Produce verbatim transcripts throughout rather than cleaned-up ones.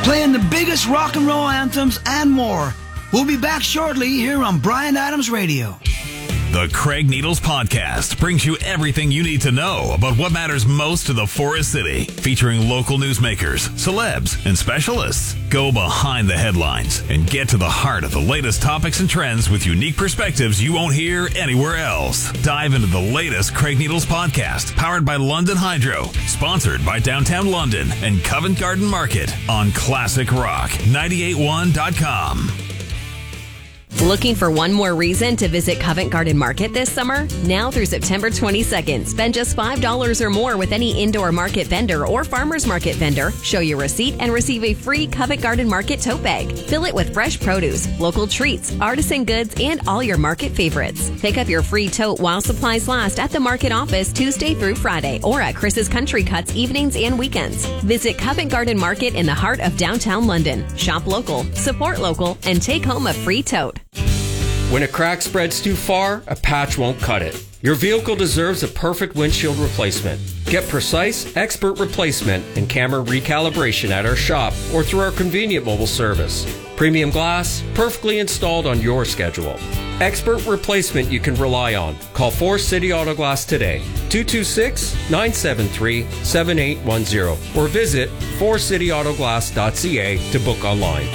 playing the biggest rock and roll anthems and more. We'll be back shortly here on Bryan Adams Radio. The Craig Needles Podcast brings you everything you need to know about what matters most to the Forest City, featuring local newsmakers, celebs, and specialists. Go behind the headlines and get to the heart of the latest topics and trends with unique perspectives you won't hear anywhere else. Dive into the latest Craig Needles Podcast, powered by London Hydro, sponsored by Downtown London and Covent Garden Market on Classic Rock ninety-eight point one dot com. Looking for one more reason to visit Covent Garden Market this summer? Now through September twenty-second, spend just five dollars or more with any indoor market vendor or farmer's market vendor. Show your receipt and receive a free Covent Garden Market tote bag. Fill it with fresh produce, local treats, artisan goods, and all your market favorites. Pick up your free tote while supplies last at the market office Tuesday through Friday or at Chris's Country Cuts evenings and weekends. Visit Covent Garden Market in the heart of downtown London. Shop local, support local, and take home a free tote. When a crack spreads too far, a patch won't cut it. Your vehicle deserves a perfect windshield replacement. Get precise, expert replacement and camera recalibration at our shop or through our convenient mobile service. Premium glass, perfectly installed on your schedule. Expert replacement you can rely on. Call Forest City Auto Glass today, two two six, nine seven three, seven eight one zero, or visit forest city auto glass dot c a to book online.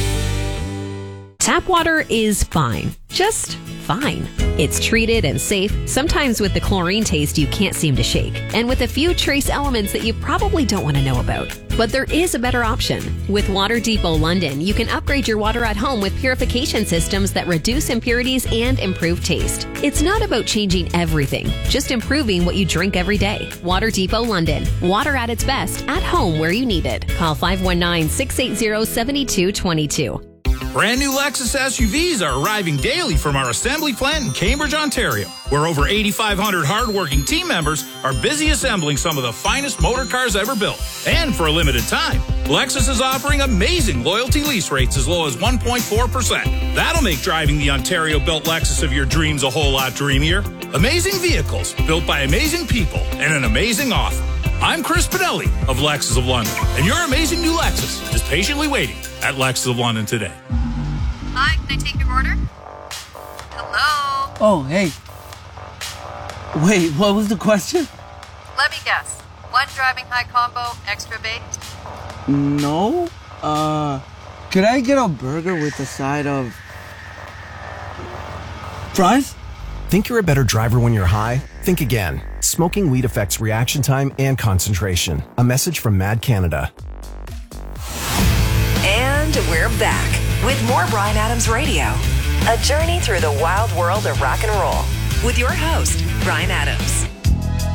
Tap water is fine. Just fine. It's treated and safe, sometimes with the chlorine taste you can't seem to shake, and with a few trace elements that you probably don't want to know about. But there is a better option. With Water Depot London, you can upgrade your water at home with purification systems that reduce impurities and improve taste. It's not about changing everything, just improving what you drink every day. Water Depot London. Water at its best, at home where you need it. Call five one nine, six eight zero, seven two two two. Brand new Lexus S U Vs are arriving daily from our assembly plant in Cambridge, Ontario, where over eighty-five hundred hardworking team members are busy assembling some of the finest motor cars ever built. And for a limited time, Lexus is offering amazing loyalty lease rates as low as one point four percent. That'll make driving the Ontario-built Lexus of your dreams a whole lot dreamier. Amazing vehicles built by amazing people and an amazing offer. I'm Chris Pinelli of Lexus of London, and your amazing new Lexus is patiently waiting at Lexus of London today. Hi, can I take your order? Hello? Oh, hey. Wait, what was the question? Let me guess. One driving high combo, extra baked? No. Uh, could I get a burger with a side of fries? Think you're a better driver when you're high? Think again. Smoking weed affects reaction time and concentration. A message from Mad Canada. And we're back with more Bryan Adams Radio. A journey through the wild world of rock and roll with your host, Bryan Adams.